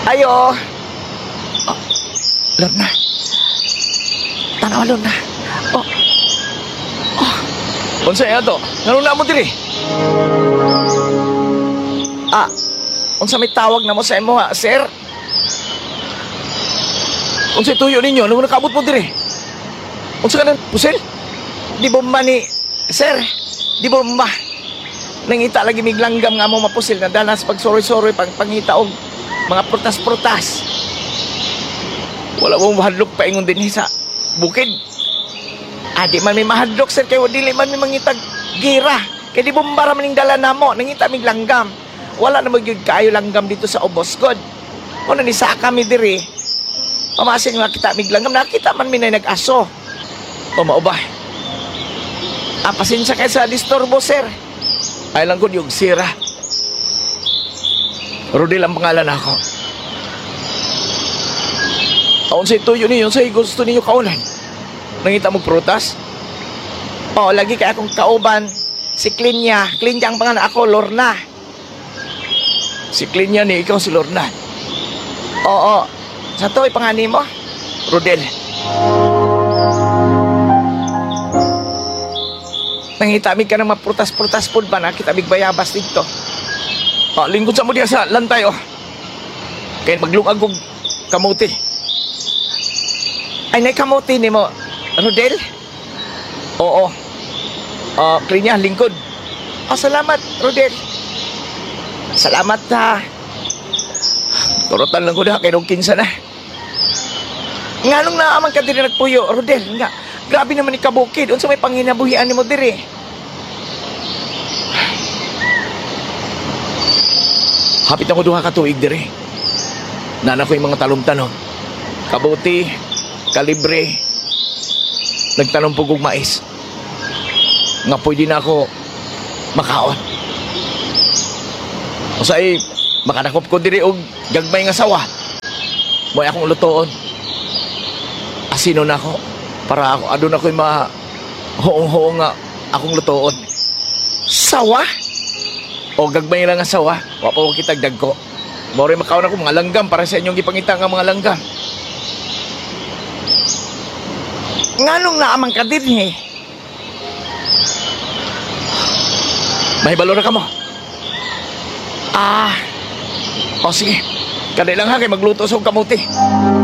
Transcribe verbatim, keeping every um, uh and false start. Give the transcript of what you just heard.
Ayo. Oh, Lorna. Tanaw, Lorna. Oh. Oh. Unsa yan to? Nganong na mo diri? Ah, unsa may tawag na mo sa imo ha, sir? Unsa tuyo ninyo? Ano nakabot mo diri? Unsa ka nang pusil? Di bomba ni... Sir, di bomba. Nangita lagi mig langgam nga mo mapusil na danas pag soroy-soroy pang pangita og mga prutas-prutas. Wala mo mahadlok pa ingon din sa bukid. Adi man may mahadlok sir kay dili man may mangitag gira. Kay di bomba ra maning dala namo, nangita mig langgam. Wala na magyud kaayo langgam dito sa Ubos God. Kuno ni sa kami diri. Pamasin nga kita mig langgam, nakita man minay nag-aso. O mao ba? Ah, pasensya kay sa disturbo sir. Ay lang ko yung sira. Rodel ang pangalan ako. Taon sa ituyo ninyo, sa'yo gusto ninyo kaunan. Nangita mo prutas? Oo, lagi kaya akong kauban. Si Klinya. Klinya ang pangalan ako, Lorna. Si Klinya ni ikaw si Lorna. Oo. Sa to, ipangani mo? Rodel. Nangitamig ka ng mga prutas-prutas po ba na kitamig bayabas dito? Oh, lingkod sa mo diya sa lantay, oh. Kaya maglungag kong kamuti. Ay, nay kamuti ni mo, Rodel? Oo. Oh, Klinya, lingkod. Oh, salamat, Rodel. Salamat, ha. Turutan lang ko na, kaya nung kinsa na. Nga nung naaman ka din nagpuyo, Rodel, nga. Grabe naman ni kabukid. Unsa may panginabuhian ni mo diri? Hapit ako duha ka tuig diri. Nana ko yung mga talong-tanong. Kabuti, kalibre. Nagtanong pugog mais. Nga pwede na ako makaon. O sa'y, makanakop ko diri og gagmay nga sawa. Mo'y akong lutoon. Asino na ako. Para ako, adun ako'y ma hoong-hoong nga akong lutoon. Sawa? O gagmay lang nga sawa. Wapo ko kitag dagko. Maury makaon ako mga langgam para sa inyong ipangita nga mga langgam. Nganong naamang ka din eh? May balora ka mo? Ah. O sige. Kadai lang ha kay magluto sa kamuti.